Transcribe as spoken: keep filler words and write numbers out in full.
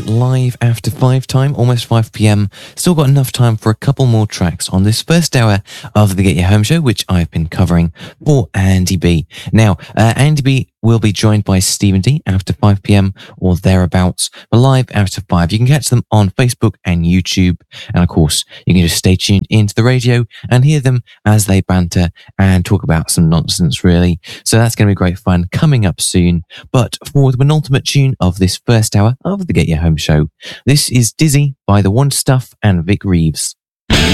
live after five time, almost five p.m. Still got enough time for a couple more tracks on this first hour of the Get Your Home Show, which I've been covering for Andy B. Now, uh, Andy B will be joined by Stephen D after five p.m. or thereabouts, but live after five. You can catch them on Facebook and YouTube. And of course, you can just stay tuned into the radio and hear them as they banter and talk about some nonsense, really. So that's going to be great fun coming up soon. But for the penultimate tune of this first hour of the Get Your Home Show, this is Dizzy by The One Stuff and Vic Reeves.